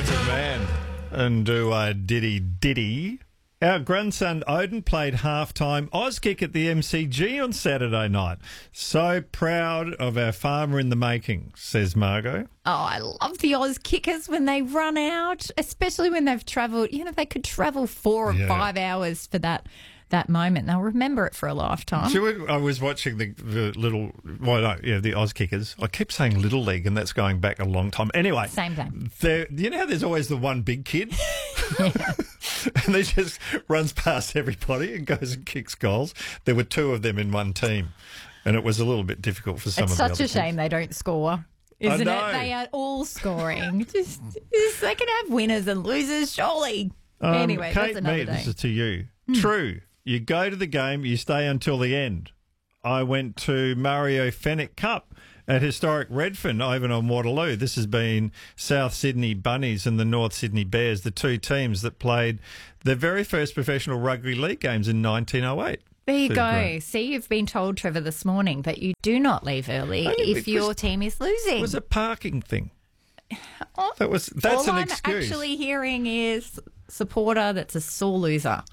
Method Man and do Diddy Diddy. Our grandson Odin played halftime Auskick at the MCG on Saturday night. So proud of our farmer in the making, says Margot. Oh, I love the Oz kickers when they run out, especially when they've travelled. You know, they could travel 4 or 5 hours for that moment. They'll remember it for a lifetime. So I was watching the the Oz Kickers. I keep saying Little League, and that's going back a long time. Anyway. Same game. You know how there's always the one big kid? And he just runs past everybody and goes and kicks goals. There were 2 of them in one team, and it was a little bit difficult for some of the other It's such a shame they don't score. Isn't it? They are all scoring. just they can have winners and losers, surely. Anyway, Kate that's another Mead, day. this is to you. True. You go to the game, you stay until the end. I went to Mario Fenwick Cup at historic Redfern over on Waterloo. This has been South Sydney Bunnies and the North Sydney Bears, the 2 teams that played their very first professional rugby league games in 1908. There you go. See, you've been told, Trevor, this morning that you do not leave early if your team is losing. It was a parking thing. That's all an I'm excuse. Actually hearing is supporter that's a sore loser.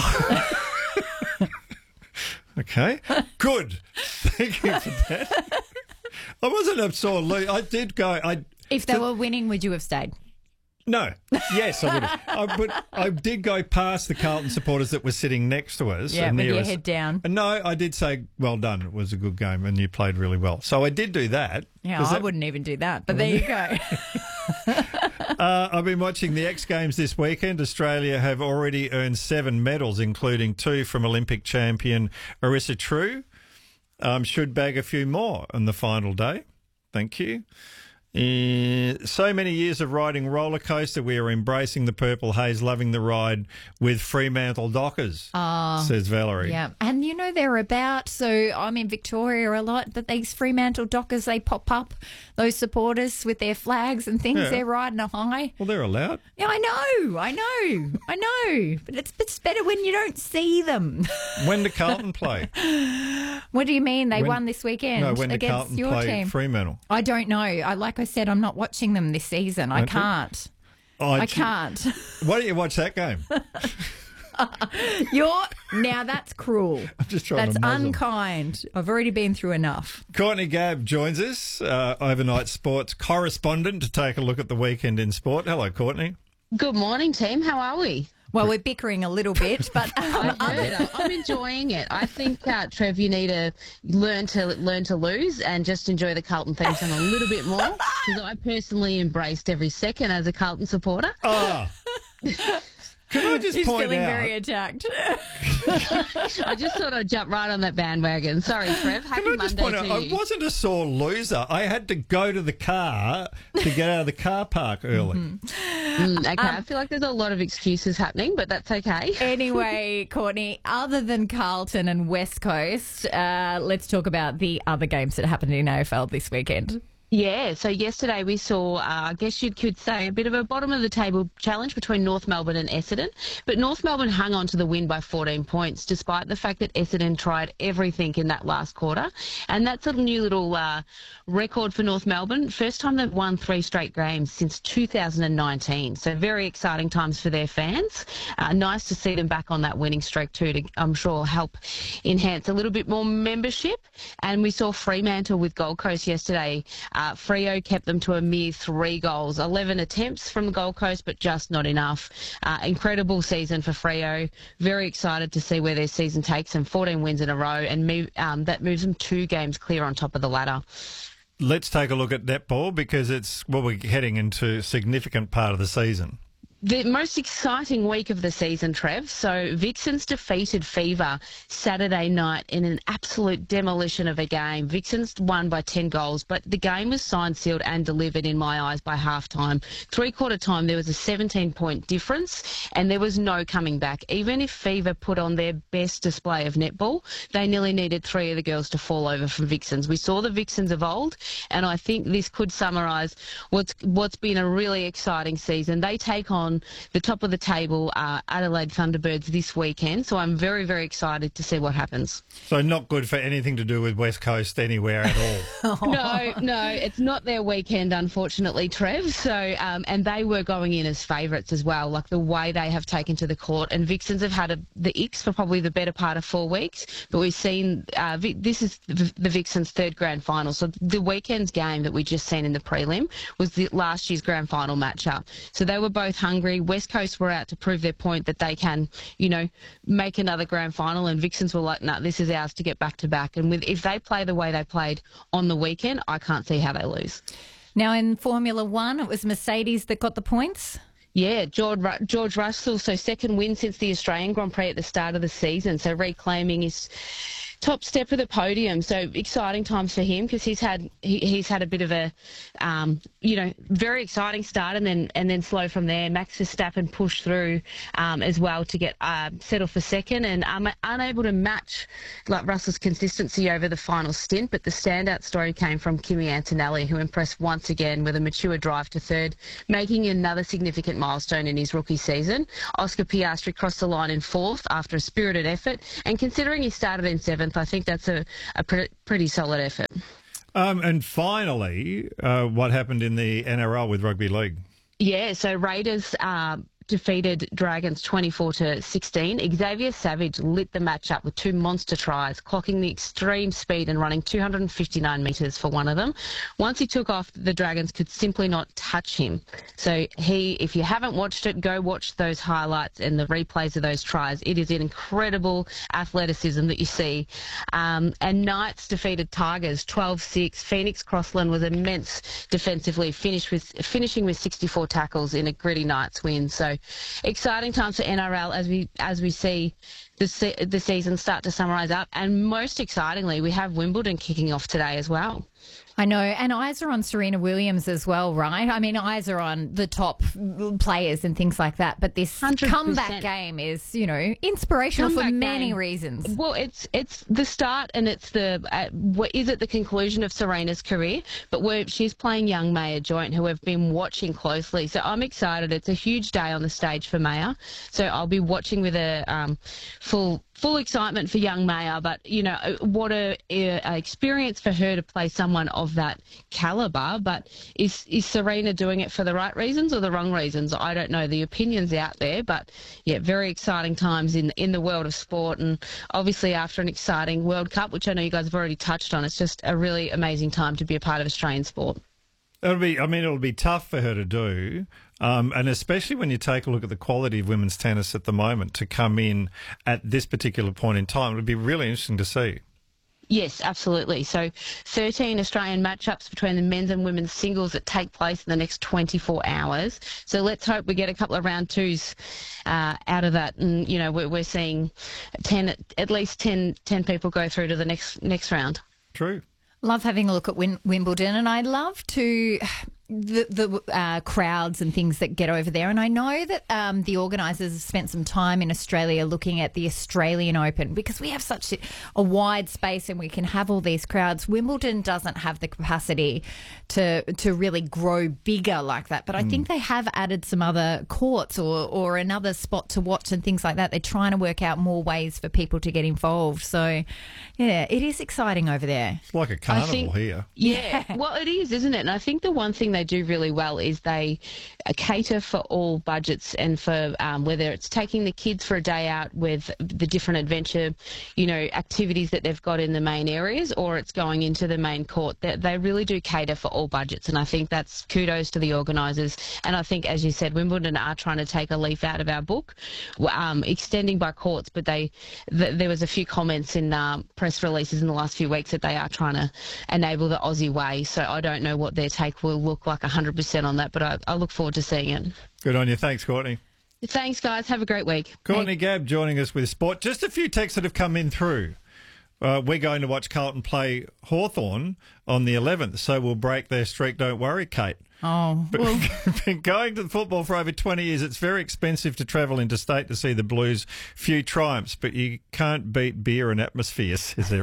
Okay, good. Thank you for that. I wasn't a sore loser. I did go. If they were winning, would you have stayed? No. Yes, I would have. But I did go past the Carlton supporters that were sitting next to us. Yeah, with your head down. And no, I did say, well done. It was a good game and you played really well. So I did do that. Yeah, I wouldn't even do that. But there you go. I've been watching the X Games this weekend. Australia have already earned 7 medals, including 2 from Olympic champion Arissa True. Should bag a few more on the final day. Thank you. So many years of riding roller coaster, we are embracing the purple haze, loving the ride with Fremantle Dockers, says Valerie. Yeah, and you know they're about, so I'm in Victoria a lot, but these Fremantle Dockers, they pop up, those supporters with their flags and things, they're riding a high. Well, they're allowed. Yeah, I know, but it's better when you don't see them. When did Carlton play? What do you mean? They won this weekend No, when did against Carlton your play team? Fremantle? I don't know. Like I said, I'm not watching them this season. I can't. I can't. Why don't you watch that game? Now that's cruel. I'm just trying That's to muzzle. unkind. I've already been through enough. Courtney Gabb joins us, overnight sports correspondent, to take a look at the weekend in sport. Hello, Courtney. Good morning, team. How are we? Well, we're bickering a little bit, but I'm enjoying it. I think, Trev, you need to learn to lose and just enjoy the Carlton theme song a little bit more, because I personally embraced every second as a Carlton supporter. Can I just he's point feeling out? very attacked. I just thought I'd jump right on that bandwagon. Sorry, Trev. Happy Can I just Monday point out, to I you. wasn't a sore loser. I had to go to the car to get out of the car park early. Okay, I feel like there's a lot of excuses happening, but that's okay. Anyway, Courtney, other than Carlton and West Coast, let's talk about the other games that happened in AFL this weekend. Yeah, so yesterday we saw, I guess you could say, a bit of a bottom-of-the-table challenge between North Melbourne and Essendon. But North Melbourne hung on to the win by 14 points, despite the fact that Essendon tried everything in that last quarter. And that's a new little record for North Melbourne. First time they've won 3 straight games since 2019. So very exciting times for their fans. Nice to see them back on that winning streak too, to, I'm sure, help enhance a little bit more membership. And we saw Fremantle with Gold Coast yesterday. Freo kept them to a mere 3 goals, 11 attempts from the Gold Coast, but just not enough. Incredible season for Freo. Very excited to see where their season takes them. 14 wins in a row, and that moves them 2 games clear on top of the ladder. Let's take a look at netball, because we're heading into a significant part of the season. The most exciting week of the season, Trev. So Vixens defeated Fever Saturday night in an absolute demolition of a game. Vixens won by 10 goals, but the game was signed, sealed and delivered in my eyes by halftime. 3/4 time, there was a 17-point difference and there was no coming back. Even if Fever put on their best display of netball, they nearly needed 3 of the girls to fall over from Vixens. We saw the Vixens of old, and I think this could summarise what's been a really exciting season. They take on on the top of the table, Adelaide Thunderbirds, this weekend. So I'm very, very excited to see what happens. So not good for anything to do with West Coast anywhere at all. No, it's not their weekend, unfortunately, Trev. So, and they were going in as favourites as well, like the way they have taken to the court. And Vixens have had the icks for probably the better part of 4 weeks. But we've seen this is the Vixens' third grand final. So the weekend's game that we just seen in the prelim was the last year's grand final matchup. So they were both hungry. West Coast were out to prove their point that they can, make another grand final. And Vixens were like, no, this is ours to get back to back. And if they play the way they played on the weekend, I can't see how they lose. Now in Formula One, it was Mercedes that got the points. Yeah, George Russell, so second win since the Australian Grand Prix at the start of the season, so reclaiming his top step of the podium. So exciting times for him because he's had a bit of a very exciting start and then slow from there. Max Verstappen pushed through as well to get settled for second and unable to match like Russell's consistency over the final stint. But the standout story came from Kimi Antonelli, who impressed once again with a mature drive to third, making another significant milestone in his rookie season. Oscar Piastri crossed the line in fourth after a spirited effort, and considering he started in seventh, I think that's a pretty solid effort. And finally, what happened in the NRL with rugby league? Yeah, so Raiders defeated Dragons 24-16. Xavier Savage lit the match up with 2 monster tries, clocking the extreme speed and running 259 metres for one of them. Once he took off, the Dragons could simply not touch him. So if you haven't watched it, go watch those highlights and the replays of those tries. It is an incredible athleticism that you see. And Knights defeated Tigers 12-6. Phoenix Crossland was immense defensively, finishing with 64 tackles in a gritty Knights win. So exciting times for NRL as we see the season start to summarise up. And most excitingly, we have Wimbledon kicking off today as well. I know, and eyes are on Serena Williams as well, right? I mean, eyes are on the top players and things like that, but this 100%. Comeback game is, inspirational for many reasons. Well, it's the start and it's the conclusion of Serena's career, but she's playing young Maya Joint, who we've been watching closely. So I'm excited. It's a huge day on the stage for Maya. So I'll be watching with a full excitement for young Maya, but what a experience for her to play someone of that caliber. But is Serena doing it for the right reasons or the wrong reasons? I don't know. The opinions out there, but yeah, very exciting times in the world of sport, and obviously after an exciting World Cup, which I know you guys have already touched on, it's just a really amazing time to be a part of Australian sport. It'll be tough for her to do, and especially when you take a look at the quality of women's tennis at the moment, to come in at this particular point in time. It would be really interesting to see. Yes, absolutely. So 13 Australian matchups between the men's and women's singles that take place in the next 24 hours. So let's hope we get a couple of round twos out of that. And, we're seeing at least 10 people go through to the next round. True. Love having a look at Wimbledon, and I love the crowds and things that get over there. And I know that the organisers have spent some time in Australia looking at the Australian Open, because we have such a wide space and we can have all these crowds. Wimbledon doesn't have the capacity to really grow bigger like that. But I think they have added some other courts or another spot to watch and things like that. They're trying to work out more ways for people to get involved. So, yeah, it is exciting over there. It's like a carnival here. Yeah, well, it is, isn't it? And I think the one thing they do really well is they cater for all budgets, and for whether it's taking the kids for a day out with the different adventure, activities that they've got in the main areas, or it's going into the main court. They really do cater for all budgets, and I think that's kudos to the organisers. And I think, as you said, Wimbledon are trying to take a leaf out of our book, extending by courts, but there was a few comments in press releases in the last few weeks that they are trying to enable the Aussie way. So I don't know what their take will look like 100% on that, but I look forward to seeing it. Good on you. Thanks, Courtney. Thanks, guys. Have a great week. Courtney Gabb joining us with sport. Just a few texts that have come in through. We're going to watch Carlton play Hawthorn on the 11th, so we'll break their streak. Don't worry, Kate. Oh, well. Been going to the football for over 20 years. It's very expensive to travel interstate to see the Blues. Few triumphs, but you can't beat beer and atmosphere, says Aaron.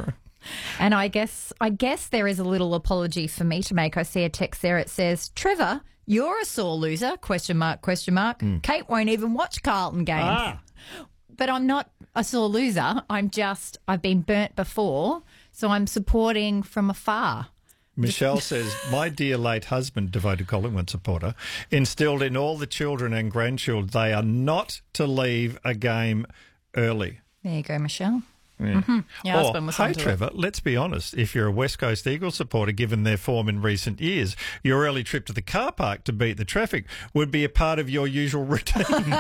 And I guess there is a little apology for me to make. I see a text there. It says, Trevor, you're a sore loser, ? Kate won't even watch Carlton games. But I'm not a sore loser. I've been burnt before, so I'm supporting from afar. Michelle says, my dear late husband, devoted Collingwood supporter, instilled in all the children and grandchildren they are not to leave a game early. There you go, Michelle. Yeah. Your husband was hey, onto it. Trevor, let's be honest. If you're a West Coast Eagles supporter, given their form in recent years, your early trip to the car park to beat the traffic would be a part of your usual routine.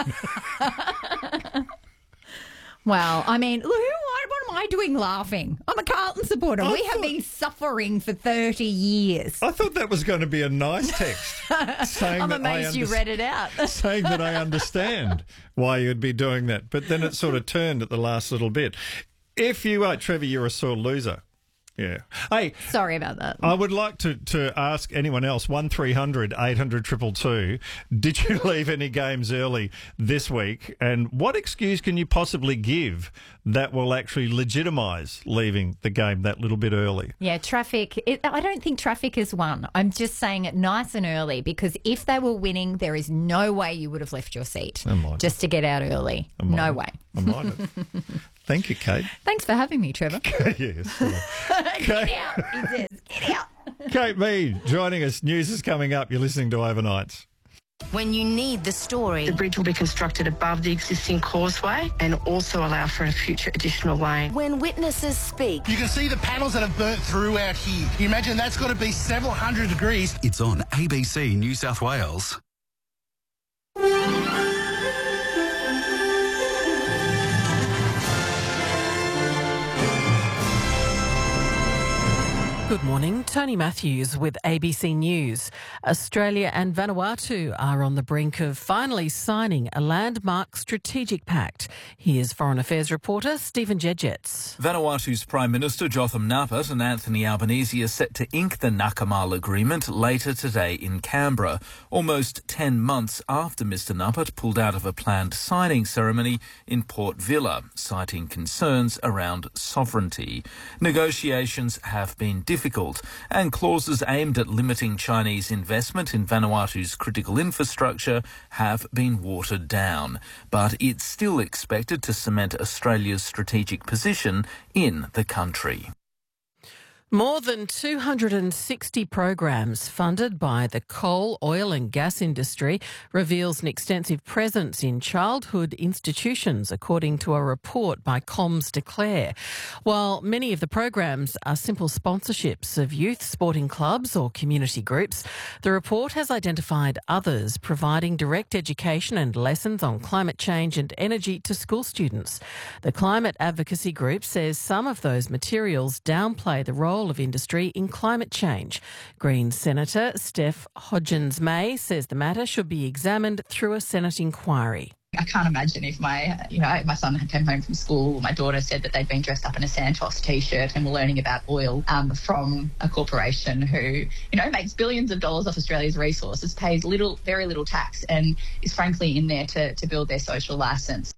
Well, I mean, what am I doing laughing? I'm a Carlton supporter. We have been suffering for 30 years. I thought that was going to be a nice text. Saying I'm that amazed you read it out. Saying that I understand why you'd be doing that. But then it sort of turned at the last little bit. If you are, Trevor, you're a sore loser. Yeah. Hey, sorry about that. I would like to ask anyone else, 1300 800 222, did you leave any games early this week? And what excuse can you possibly give that will actually legitimise leaving the game that little bit early? Yeah, traffic. I don't think traffic is one. I'm just saying it nice and early, because if they were winning, there is no way you would have left your seat just to get out early. No way. I might have. Thank you, Kate. Thanks for having me, Trevor. Yes. Get out, he says. Get out. Kate Mead joining us. News is coming up. You're listening to Overnights. When you need the story. The bridge will be constructed above the existing causeway and also allow for a future additional lane. When witnesses speak. You can see the panels that have burnt through out here. You imagine that's got to be several hundred degrees. It's on ABC New South Wales. Good morning, Tony Matthews with ABC News. Australia and Vanuatu are on the brink of finally signing a landmark strategic pact. Here's Foreign Affairs reporter Stephen Jedgetts. Vanuatu's Prime Minister Jotham Naput and Anthony Albanese are set to ink the Nakamal Agreement later today in Canberra, almost 10 months after Mr Naput pulled out of a planned signing ceremony in Port Vila, citing concerns around sovereignty. Negotiations have been difficult, and clauses aimed at limiting Chinese investment in Vanuatu's critical infrastructure have been watered down. But it's still expected to cement Australia's strategic position in the country. More than 260 programs funded by the coal, oil and gas industry reveals an extensive presence in childhood institutions, according to a report by Comms Declare. While many of the programs are simple sponsorships of youth sporting clubs or community groups, the report has identified others providing direct education and lessons on climate change and energy to school students. The climate advocacy group says some of those materials downplay the role of industry in climate change. Greens Senator Steph Hodgins-May says the matter should be examined through a Senate inquiry. I can't imagine if my son came home from school, my daughter said that they'd been dressed up in a Santos t-shirt and were learning about oil from a corporation who, makes billions of dollars off Australia's resources, pays very little tax, and is frankly in there to build their social licence.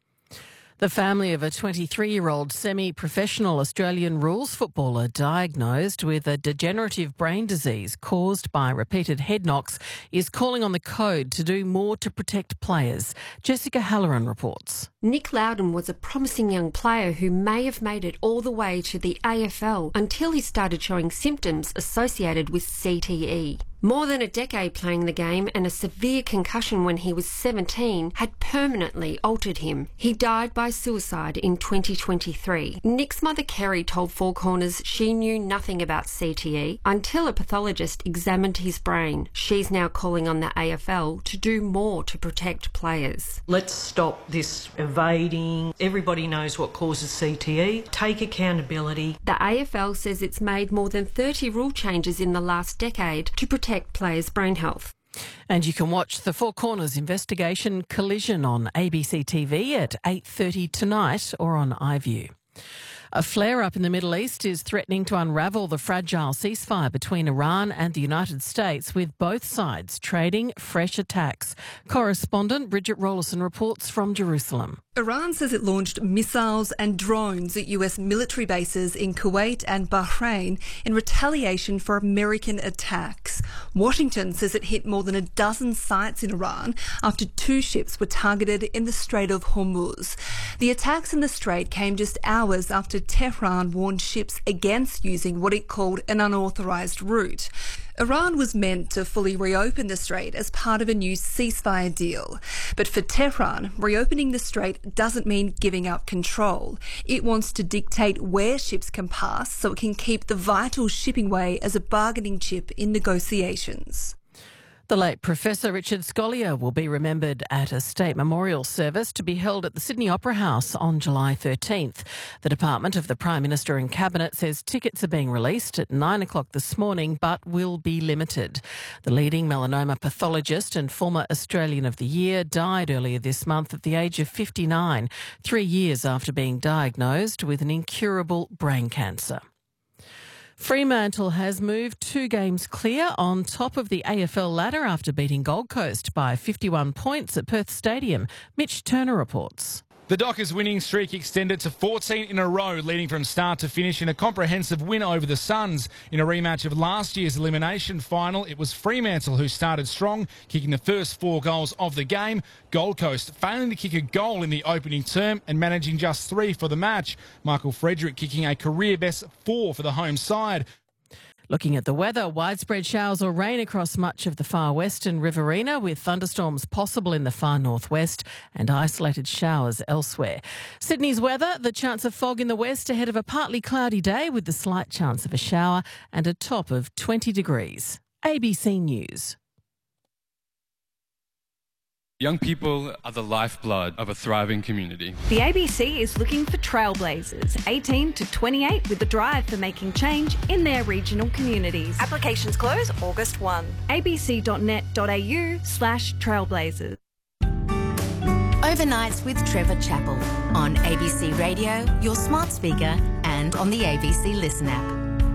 The family of a 23-year-old semi-professional Australian rules footballer diagnosed with a degenerative brain disease caused by repeated head knocks is calling on the code to do more to protect players. Jessica Halloran reports. Nick Loudon was a promising young player who may have made it all the way to the AFL until he started showing symptoms associated with CTE. More than a decade playing the game and a severe concussion when he was 17 had permanently altered him. He died by suicide in 2023. Nick's mother Kerry told Four Corners she knew nothing about CTE until a pathologist examined his brain. She's now calling on the AFL to do more to protect players. Let's stop this evading. Everybody knows what causes CTE. Take accountability. The AFL says it's made more than 30 rule changes in the last decade to protect players' brain health. And you can watch the Four Corners investigation Collision on ABC TV at 8:30 tonight or on iView. A flare-up in the Middle East is threatening to unravel the fragile ceasefire between Iran and the United States, with both sides trading fresh attacks. Correspondent Bridget Rollison reports from Jerusalem. Iran says it launched missiles and drones at US military bases in Kuwait and Bahrain in retaliation for American attacks. Washington says it hit more than a dozen sites in Iran after 2 ships were targeted in the Strait of Hormuz. The attacks in the strait came just hours after Tehran warned ships against using what it called an unauthorised route. Iran was meant to fully reopen the strait as part of a new ceasefire deal. But for Tehran, reopening the strait doesn't mean giving up control. It wants to dictate where ships can pass so it can keep the vital shipping way as a bargaining chip in negotiations. The late Professor Richard Scolyer will be remembered at a state memorial service to be held at the Sydney Opera House on July 13th. The Department of the Prime Minister and Cabinet says tickets are being released at 9 o'clock this morning but will be limited. The leading melanoma pathologist and former Australian of the Year died earlier this month at the age of 59, 3 years after being diagnosed with an incurable brain cancer. Fremantle has moved 2 games clear on top of the AFL ladder after beating Gold Coast by 51 points at Perth Stadium. Mitch Turner reports. The Dockers' winning streak extended to 14 in a row, leading from start to finish in a comprehensive win over the Suns. In a rematch of last year's elimination final, it was Fremantle who started strong, kicking the first 4 goals of the game. Gold Coast failing to kick a goal in the opening term and managing just 3 for the match. Michael Frederick kicking a career-best 4 for the home side. Looking at the weather, widespread showers or rain across much of the far western Riverina, with thunderstorms possible in the far northwest and isolated showers elsewhere. Sydney's weather, the chance of fog in the west ahead of a partly cloudy day with the slight chance of a shower and a top of 20 degrees. ABC News. Young people are the lifeblood of a thriving community. The ABC is looking for trailblazers, 18 to 28, with the drive for making change in their regional communities. Applications close August 1. abc.net.au/trailblazers. Overnights with Trevor Chappell on ABC Radio, your smart speaker, and on the ABC Listen app.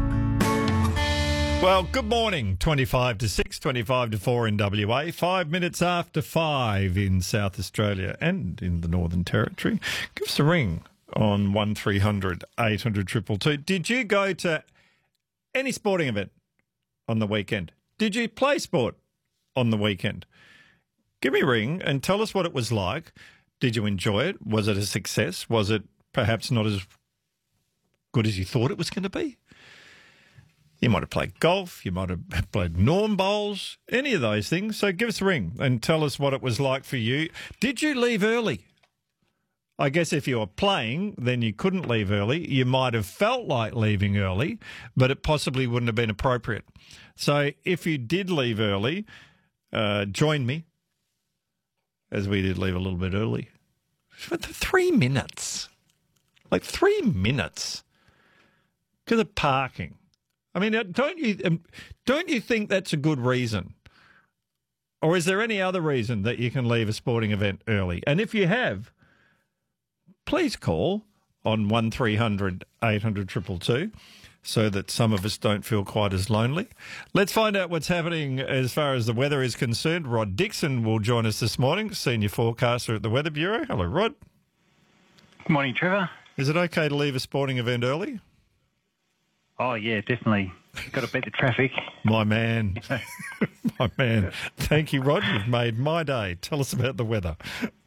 Well, good morning. 25 to 6, 25 to 4 in WA, 5 minutes after 5 in South Australia and in the Northern Territory. Give us a ring on 1300 800 222. Did you go to any sporting event on the weekend? Did you play sport on the weekend? Give me a ring and tell us what it was like. Did you enjoy it? Was it a success? Was it perhaps not as good as you thought it was going to be? You might have played golf, you might have played Norm Bowls, any of those things. So give us a ring and tell us what it was like for you. Did you leave early? I guess if you were playing, then you couldn't leave early. You might have felt like leaving early, but it possibly wouldn't have been appropriate. So if you did leave early, join me, as we did leave a little bit early. For 3 minutes. Like 3 minutes. Because of parking. I mean, don't you think that's a good reason? Or is there any other reason that you can leave a sporting event early? And if you have, please call on 1300 800 222 so that some of us don't feel quite as lonely. Let's find out what's happening as far as the weather is concerned. Rod Dixon will join us this morning, senior forecaster at the Weather Bureau. Hello, Rod. Good morning, Trevor. Is it okay to leave a sporting event early? Oh, yeah, definitely. Got to beat the traffic. My man. My man. Thank you, Rod. You've made my day. Tell us about the weather.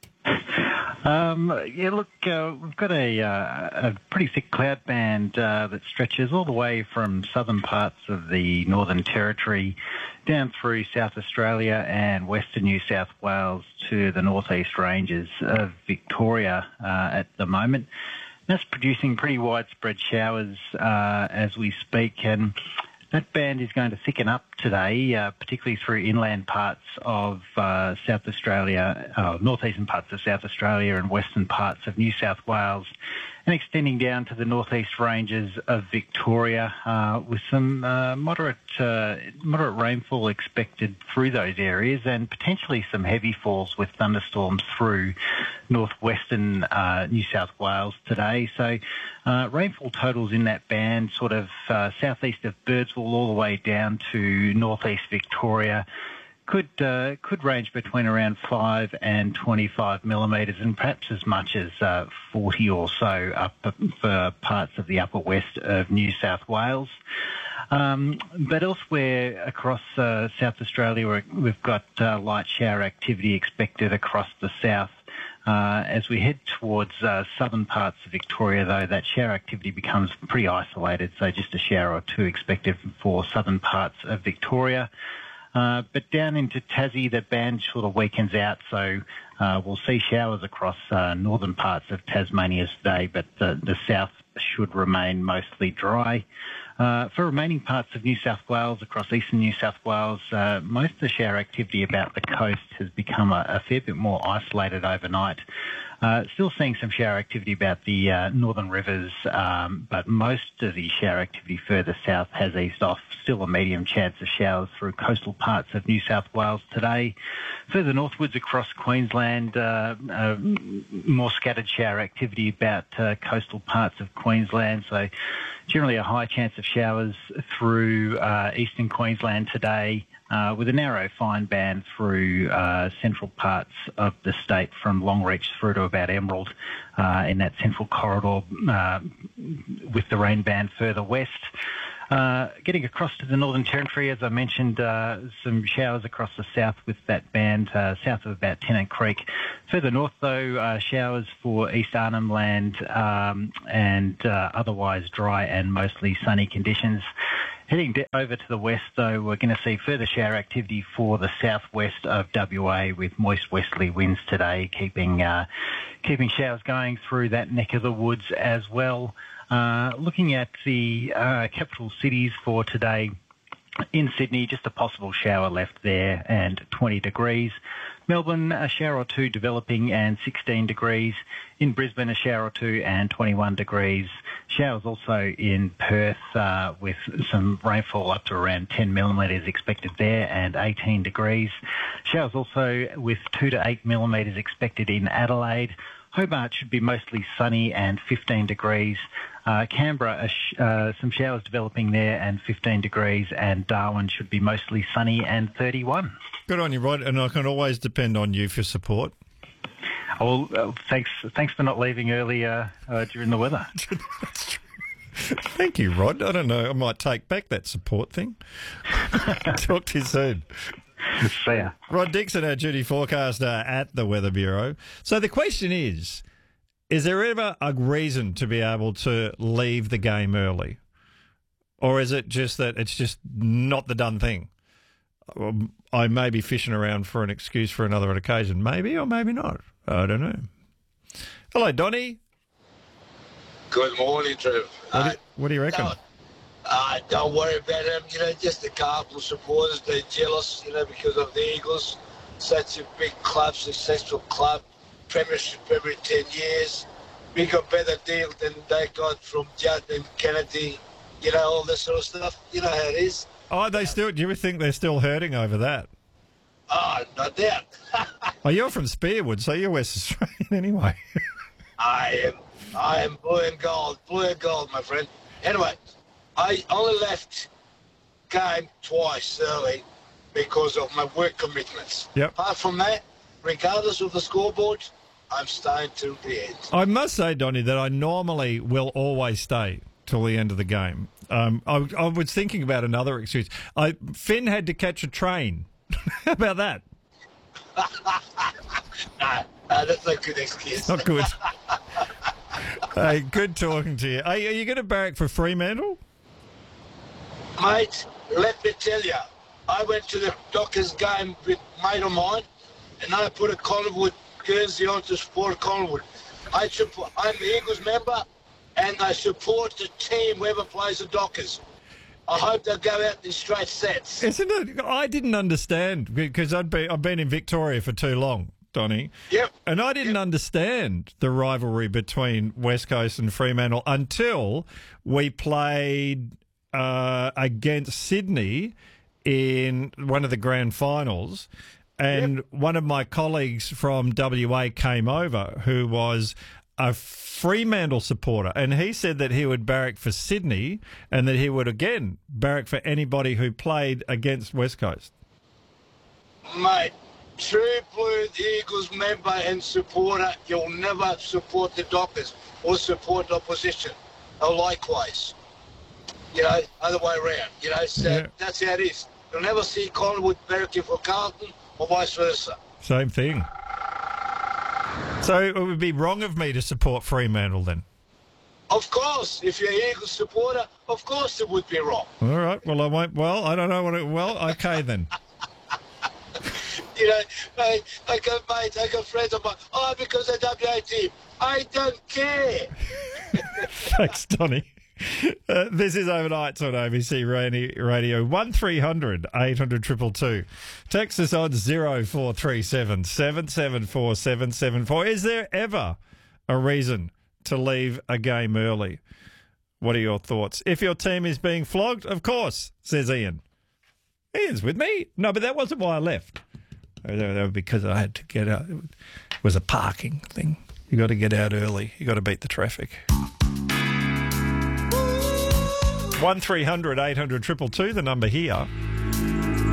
We've got a pretty thick cloud band that stretches all the way from southern parts of the Northern Territory down through South Australia and western New South Wales to the northeast ranges of Victoria at the moment. That's producing pretty widespread showers as we speak, and that band is going to thicken up today, particularly through inland parts of South Australia, northeastern parts of South Australia and western parts of New South Wales, and extending down to the northeast ranges of Victoria, with some moderate rainfall expected through those areas, and potentially some heavy falls with thunderstorms through northwestern New South Wales today. So rainfall totals in that band sort of southeast of Birdsville all the way down to northeast Victoria could range between around 5 and 25 millimetres, and perhaps as much as 40 or so up for parts of the upper west of New South Wales. But elsewhere across South Australia, we've got light shower activity expected across the south. As we head towards southern parts of Victoria, though, that shower activity becomes pretty isolated, so just a shower or two expected for southern parts of Victoria. But down into Tassie, the band sort of weakens out, so we'll see showers across northern parts of Tasmania today, but the south should remain mostly dry. For remaining parts of New South Wales, across eastern New South Wales, most of the shower activity about the coast has become a fair bit more isolated overnight. Still seeing some shower activity about the northern rivers, but most of the shower activity further south has eased off. Still a medium chance of showers through coastal parts of New South Wales today. Further northwards across Queensland, more scattered shower activity about coastal parts of Queensland, so generally a high chance of showers through eastern Queensland today, with a narrow fine band through central parts of the state from Longreach through to about Emerald in that central corridor, with the rain band further west. Getting across to the Northern Territory, as I mentioned, some showers across the south with that band, south of about Tennant Creek. Further north, though, showers for East Arnhem Land and otherwise dry and mostly sunny conditions. Heading over to the west, though, we're going to see further shower activity for the southwest of WA with moist westerly winds today, keeping showers going through that neck of the woods as well. Looking at the capital cities for today, in Sydney, just a possible shower left there and 20 degrees. Melbourne, a shower or two developing and 16 degrees. In Brisbane, a shower or two and 21 degrees. Showers also in Perth with some rainfall up to around 10 millimetres expected there and 18 degrees. Showers also with 2 to 8 millimetres expected in Adelaide. Hobart should be mostly sunny and 15 degrees. Canberra, some showers developing there and 15 degrees, and Darwin should be mostly sunny and 31. Good on you, Rod, and I can always depend on you for support. Well, thanks for not leaving earlier during the weather. That's true. Thank you, Rod. I don't know, I might take back that support thing. Talk to you soon. See ya. Rod Dixon, our duty forecaster at the Weather Bureau. So the question is there ever a reason to be able to leave the game early? Or is it just that it's just not the done thing? I may be fishing around for an excuse for another occasion. Maybe or maybe not. I don't know. Hello, Donnie. Good morning, Trev. What do you reckon? Don't worry about them. Just the Carlton supporters, they're jealous, because of the Eagles. Such a big club, successful club, premiership every 10 years. We got better deal than they got from Judd and Kennedy, all this sort of stuff. You know how it is. Oh, do you think they're still hurting over that? Oh, no doubt. Oh, you're from Spearwood, so you're West Australian anyway. I am blue and gold, my friend. Anyway, I only left game twice early because of my work commitments. Yep. Apart from that, regardless of the scoreboard, I'm staying till the end. I must say, Donnie, that I normally will always stay till the end of the game. I was thinking about another excuse. Finn had to catch a train. How about that? No, that's a good excuse. Not good. Hey, good talking to you. Are you going to barrack for Fremantle? Mate, let me tell you, I went to the Dockers game with a mate of mine, and I put a Collingwood jersey on to support Collingwood. I'm an Eagles member, and I support the team whoever plays the Dockers. I hope they'll go out in straight sets. Isn't it? I didn't understand because I've been in Victoria for too long, Donnie. Yep. And I didn't understand the rivalry between West Coast and Fremantle until we played against Sydney in one of the grand finals. And one of my colleagues from WA came over who was a Fremantle supporter, and he said that he would barrack for Sydney and that he would again barrack for anybody who played against West Coast. Mate, true Blue Eagles member and supporter, you'll never support the Dockers or support the opposition. Or likewise. You know, other way around. You know, so that's how it is. You'll never see Collingwood barracking for Carlton or vice versa. Same thing. So it would be wrong of me to support Fremantle then? Of course. If you're an Eagles supporter, of course it would be wrong. All right. Well, I won't. Well, I don't know what it... Well, okay then. You know, I got friends of mine, because of WA team. I don't care. Thanks, Donny. This is Overnights on ABC Radio. 1300 800 222. Text us on 0437 774 774. Is there ever a reason to leave a game early? What are your thoughts? If your team is being flogged, of course, says Ian. Ian's with me. No, but that wasn't why I left. That was because I had to get out. It was a parking thing. You got to get out early. You got to beat the traffic. 1300 800 222, the number here.